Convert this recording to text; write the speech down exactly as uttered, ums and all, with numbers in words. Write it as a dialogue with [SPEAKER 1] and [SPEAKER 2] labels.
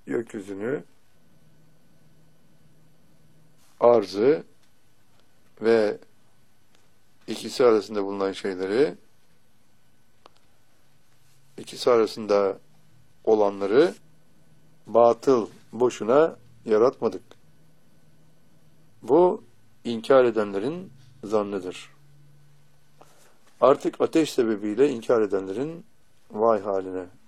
[SPEAKER 1] gökyüzünü, arzı ve ikisi arasında bulunan şeyleri, ikisi arasında olanları batıl, boşuna yaratmadık. Bu inkar edenlerin zannıdır. Artık ateş sebebiyle inkar edenlerin vay haline.